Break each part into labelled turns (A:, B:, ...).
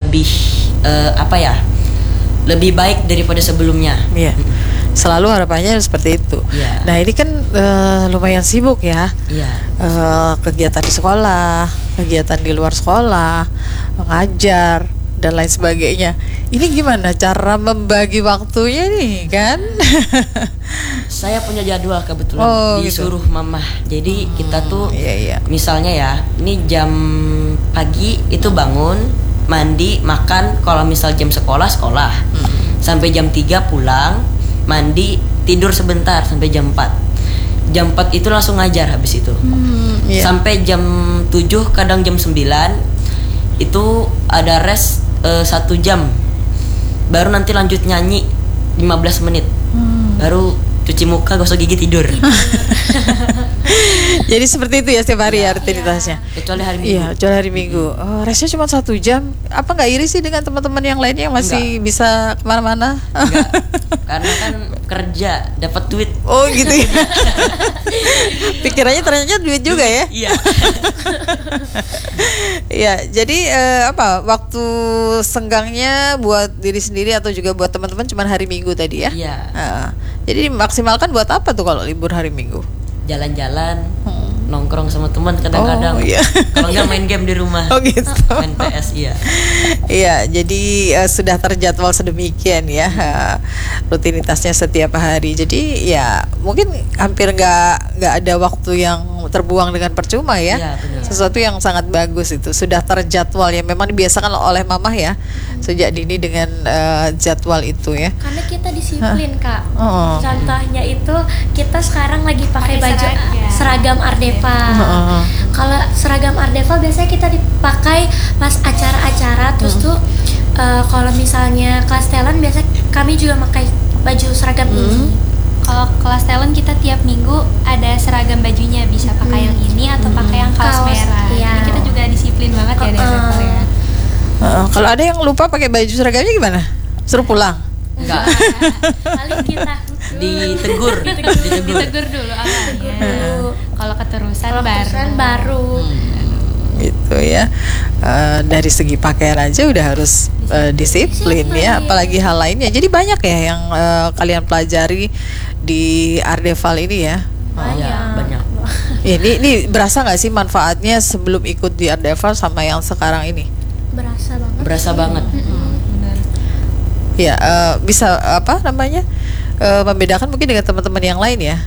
A: lebih lebih baik daripada sebelumnya.
B: Iya. Selalu harapannya seperti itu.
A: Iya.
B: Nah ini kan lumayan sibuk ya.
A: Iya.
B: Kegiatan di sekolah, kegiatan di luar sekolah, mengajar dan lain sebagainya. Ini gimana cara membagi waktunya nih kan?
A: Saya punya jadwal kebetulan disuruh mamah. Jadi kita tuh misalnya ya, ini jam pagi itu bangun, mandi, makan. Kalau misal jam sekolah sampai jam 3 pulang, mandi, tidur sebentar sampai jam 4. Jam 4 itu langsung ngajar habis itu. Sampai jam 7, kadang jam 9 itu ada rest 1 jam. Baru nanti lanjut nyanyi 15 menit. Baru cuci muka, gosok gigi, tidur.
B: Jadi seperti itu ya setiap hari ya rutinitasnya.
A: Kecuali hari Minggu.
B: Iya, kecuali hari Minggu. Restnya cuma 1 jam. Apa nggak iri sih dengan teman-teman yang lainnya yang masih bisa kemana-mana?
A: Enggak. Karena kan kerja dapat duit.
B: Oh gitu ya. Pikirannya ternyata duit juga ya.
A: Iya.
B: Iya, jadi waktu senggangnya buat diri sendiri atau juga buat teman-teman cuma hari Minggu tadi ya?
A: Iya.
B: Jadi maksimalkan buat apa tuh kalau libur hari Minggu?
A: Jalan-jalan, nongkrong sama teman kadang-kadang. Kalau nggak main game di rumah.
B: Oh gitu.
A: Main PS iya.
B: Iya, jadi sudah terjadwal sedemikian ya rutinitasnya setiap hari. Jadi ya mungkin hampir nggak ada waktu yang terbuang dengan percuma ya.
A: Iya, benar.
B: Sesuatu yang sangat bagus itu sudah terjadwal ya. Memang dibiasakan oleh mamah ya sejak dini dengan jadwal itu ya.
C: Karena kita disiplin Kak. Contohnya itu kita sekarang lagi pakai baju seragam Ardeva. Kalau seragam Ardeva biasanya kita dipakai pas acara-acara. Terus tuh kalau misalnya kelas talent biasanya kami juga pakai baju seragam ini.
D: Kalau kelas talent kita tiap minggu ada seragam bajunya, bisa pakai yang ini atau pakai yang kaos merah.
C: Iya.
D: Jadi kita juga disiplin banget ya dari level ya.
B: Kalau ada yang lupa pakai baju seragamnya gimana? Suruh pulang?
A: Enggak.
C: Paling kita
A: Ditegur
D: dulu awalnya. Kalau keterusan
C: baru.
B: Gitu ya. Dari segi pakaian aja udah harus disiplin ya, apalagi hal lainnya. Jadi banyak ya yang kalian pelajari di Ardeval ini ya.
A: Banyak.
B: Ini berasa nggak sih manfaatnya sebelum ikut di Ardeval sama yang sekarang ini?
C: Berasa banget.
B: Ya, bisa membedakan mungkin dengan teman-teman yang lain ya.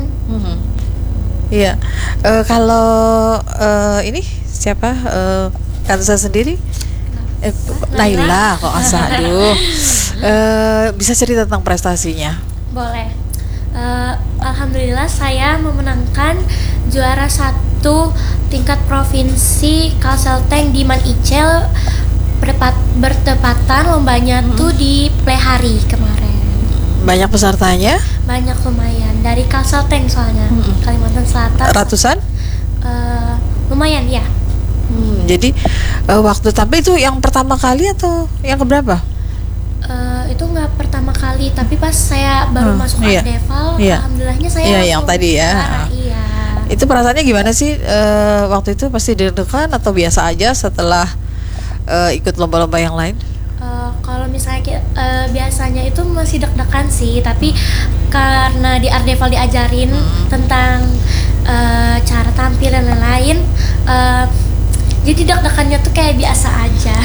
B: Iya. Kalau ini siapa? Kansa sendiri? Naila kok aduh. Bisa cerita tentang prestasinya?
C: Boleh. Alhamdulillah saya memenangkan juara 1 tingkat provinsi Kalselteng di Man Icel. Bertepatan lombanya tuh di Plehari kemarin.
B: Banyak pesertanya?
C: Banyak, lumayan. Dari Kalselteng soalnya, Kalimantan Selatan.
B: Ratusan?
C: Lumayan ya.
B: Jadi waktu tampil itu yang pertama kali atau yang keberapa?
C: Itu nggak pertama kali, tapi pas saya baru masuk Ardeval, alhamdulillahnya saya
B: yang tadi ya.
C: Iya.
B: Itu perasaannya gimana sih waktu itu? Pasti deg-degan atau biasa aja setelah ikut lomba-lomba yang lain?
C: Kalau misalnya biasanya itu masih deg-degan sih, tapi karena di Ardeval diajarin tentang cara tampil dan lain-lain, jadi deg-degannya tuh kayak biasa aja.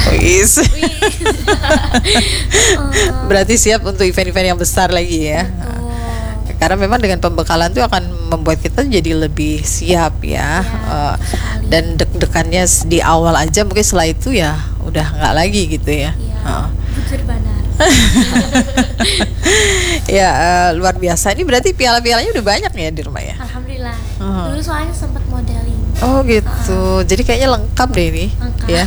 B: Berarti siap untuk event-event yang besar lagi ya. Karena memang dengan pembekalan itu akan membuat kita jadi lebih siap ya. Dan deg-degannya di awal aja, mungkin setelah itu ya udah nggak lagi gitu ya.
C: Jujur benar.
B: Ya luar biasa. Ini berarti piala-pialanya udah banyak ya di rumah ya.
C: Alhamdulillah. Dulu soalnya sempat modeling.
B: Oh gitu. Jadi kayaknya lengkap deh ini.
C: Lengkap.
B: Ya.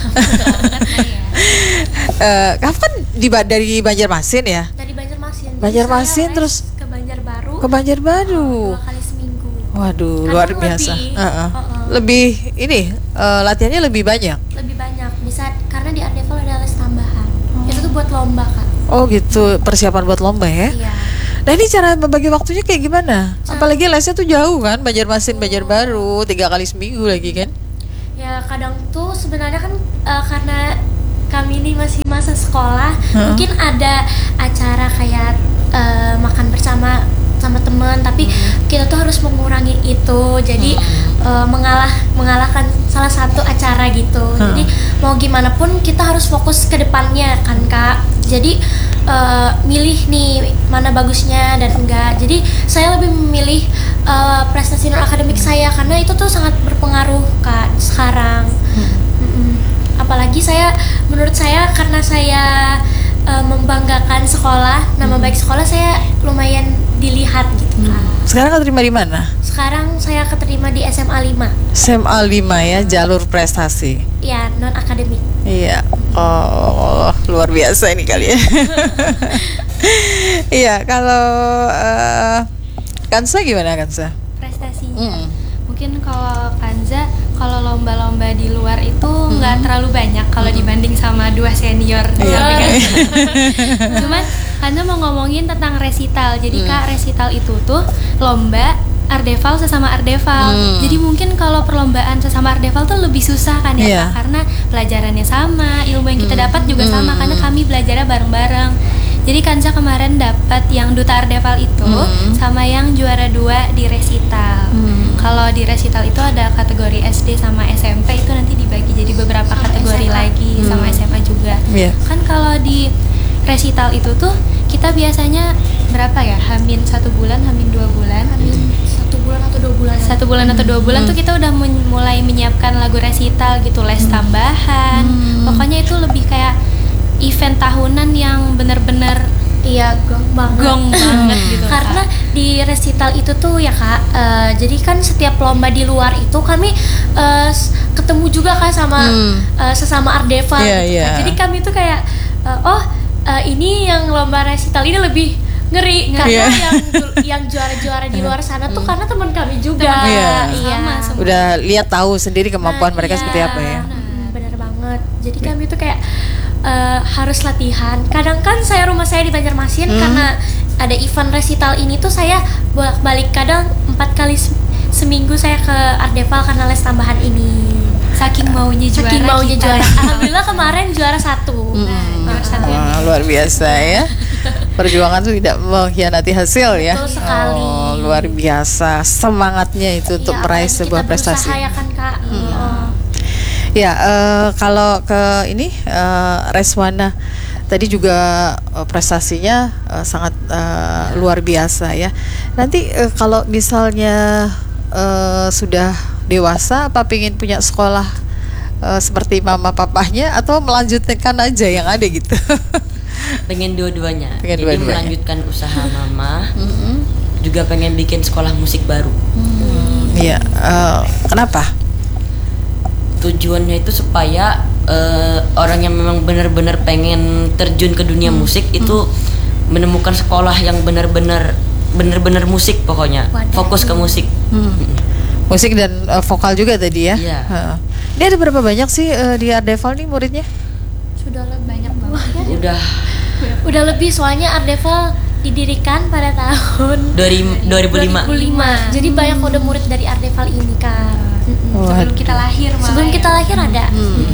B: Kamu kan dari Banjarmasin ya?
C: Dari Banjarmasin.
B: Banjarmasin terus
C: ke Banjarbaru.
B: Ke Banjarbaru.
C: 2 kali seminggu.
B: Waduh,
C: Kadang
B: luar biasa. Lebih ini latihannya lebih banyak.
C: Lebih banyak. Bisa karena di Ardeval ada les tambahan. Itu tuh buat lomba Kak.
B: Oh gitu, persiapan buat lomba ya?
C: Iya.
B: Nah ini cara membagi waktunya kayak gimana? Apalagi lesnya tuh jauh kan, Banjarmasin, Banjarbaru, 3 kali seminggu lagi kan?
C: Ya kadang tuh sebenarnya kan karena kami ini masih masa sekolah, mungkin ada acara kayak makan bersama sama teman, tapi kita tuh harus mengurangi itu, jadi mengalahkan salah satu acara gitu. Jadi mau gimana pun kita harus fokus ke depannya kan Kak. Jadi milih nih mana bagusnya dan enggak. Jadi saya lebih memilih prestasi non akademik saya karena itu tuh sangat berpengaruh Kak sekarang. Apalagi menurut saya karena saya membanggakan sekolah, nama baik sekolah saya lumayan dilihat gitu Kak.
B: Sekarang keterima di mana?
C: Sekarang saya keterima di SMA 5.
B: SMA 5 ya, jalur prestasi.
C: Ya, non akademik.
B: Iya. Oh, luar biasa ini kali ya. Iya, kalau Kansa gimana Kansa?
D: Prestasinya. Mungkin kalau Kanza, kalau lomba-lomba di luar itu nggak terlalu banyak kalau dibanding sama dua senior. Cuman Kanza mau ngomongin tentang resital. Jadi Kak, resital itu tuh lomba Ardeval sesama Ardeval. Jadi mungkin kalau perlombaan sesama Ardeval tuh lebih susah kan ya Kak? Karena pelajarannya sama, ilmu yang kita dapat juga sama karena kami belajarnya bareng-bareng. Jadi Kanza kemarin dapat yang duta Ardeval itu sama yang juara 2 di resital. Kalau di resital itu ada kategori SD sama SMP, itu nanti dibagi jadi beberapa kategori lagi sama SMA juga. Kan kalau di resital itu tuh kita biasanya berapa ya? Hamin 1 bulan, hamin 2 bulan, hamin
C: 1 bulan atau 2 bulan.
D: 1 bulan atau 2 bulan tuh kita udah mulai menyiapkan lagu resital gitu, les tambahan. Pokoknya itu lebih kayak event tahunan yang bener-bener gong banget gitu.
C: Karena di resital itu tuh ya Kak, jadi kan setiap lomba di luar itu kami ketemu juga kan sama sesama Ardeval gitu kan. Jadi kami tuh kayak ini yang lomba resital ini lebih ngeri karena yang juara-juara di luar sana tuh karena teman kami juga.
B: Sama. Udah lihat tahu sendiri kemampuan mereka seperti apa ya.
C: Benar banget. Jadi kami tuh kayak harus latihan. Kadang kan rumah saya di Banjarmasin karena ada event resital ini tuh saya bolak-balik kadang 4 kali seminggu saya ke Ardeval karena les tambahan ini.
D: Saking maunya juara.
C: Alhamdulillah kemarin juara 1.
B: Luar biasa ya. Perjuangan tuh tidak mengkhianati hasil ya.
C: Betul sekali.
B: Luar biasa semangatnya itu untuk meraih sebuah prestasi.
C: Kita berusaha ya kan Kak.
B: Ya, kalau ke ini Reswana tadi juga prestasinya sangat luar biasa ya. Nanti kalau misalnya sudah dewasa, apa pengen punya sekolah seperti mama papahnya atau melanjutkan aja yang ada gitu?
A: Pengen dua-duanya. Jadi melanjutkan usaha mama, juga pengen bikin sekolah musik baru.
B: Iya, kenapa?
A: Tujuannya itu supaya orang yang memang benar-benar pengen terjun ke dunia musik itu menemukan sekolah yang benar-benar musik pokoknya. Fokus ke musik.
B: Musik dan vokal juga tadi ya.
A: Iya.
B: Ini ada berapa banyak sih di Ardeval nih muridnya?
C: Sudah banyak banget.
A: Udah
C: lebih, soalnya Ardeval didirikan pada tahun
A: 2005.
C: Jadi banyak udah murid dari Ardeval ini Kak.
D: Sebelum kita lahir
C: ada.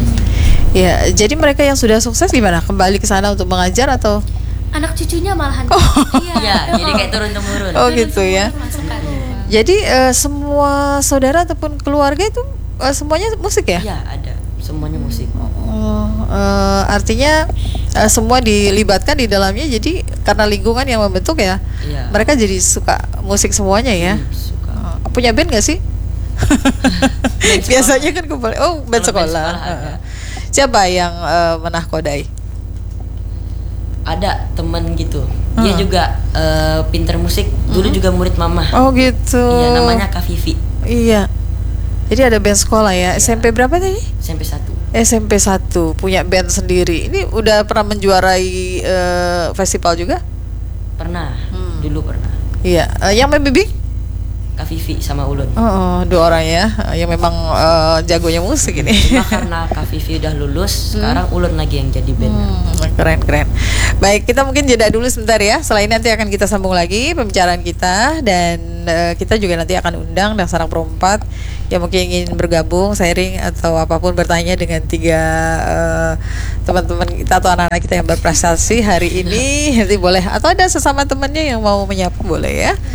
B: Ya, jadi mereka yang sudah sukses gimana? Kembali ke sana untuk mengajar atau
C: anak cucunya malahan?
A: Iya, jadi kayak turun temurun.
B: Oh gitu ya. Jadi semua saudara ataupun keluarga itu semuanya musik ya?
A: Iya, ada. Semuanya musik.
B: Artinya semua dilibatkan di dalamnya, jadi karena lingkungan yang membentuk ya. Mereka jadi suka musik semuanya ya.
A: Suka.
B: Punya band gak sih? Biasanya kan kumpul. Oh, band sekolah. Siapa yang menahkodai?
A: Ada teman gitu. Dia juga pinter musik. Dulu juga murid mama.
B: Oh gitu.
A: Iya, namanya Kak Vivi.
B: Iya. Jadi ada band sekolah ya. SMP berapa tadi?
A: SMP 1.
B: SMP 1 punya band sendiri. Ini udah pernah menjuarai festival juga?
A: Pernah. Dulu pernah.
B: Iya. Yang main bibi?
A: Kak Vivi sama Ulun.
B: Dua orang ya yang memang jagonya musik ini.
A: Cuma karena Kak Vivi udah lulus, sekarang Ulun lagi yang jadi band.
B: Keren. Baik, kita mungkin jeda dulu sebentar ya. Setelah ini nanti akan kita sambung lagi pembicaraan kita. Dan kita juga nanti akan undang dan Sarang Perempat yang mungkin ingin bergabung, sharing atau apapun, bertanya dengan 3 teman-teman kita atau anak-anak kita yang berprestasi hari ini. Nanti boleh, atau ada sesama temannya yang mau menyapa boleh ya.